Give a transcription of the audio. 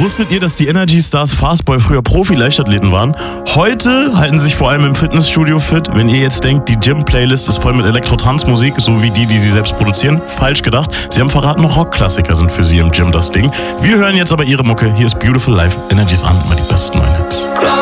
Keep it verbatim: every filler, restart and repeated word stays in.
Wusstet ihr, dass die Energy Stars Fastboy früher Profi-Leichtathleten waren? Heute halten sie sich vor allem im Fitnessstudio fit. Wenn ihr jetzt denkt, die Gym-Playlist ist voll mit Elektro-Tanzmusik, so wie die, die sie selbst produzieren, falsch gedacht. Sie haben verraten, Rockklassiker sind für sie im Gym das Ding. Wir hören jetzt aber ihre Mucke. Hier ist Beautiful Life. Energy ist an, immer die besten neuen Hits.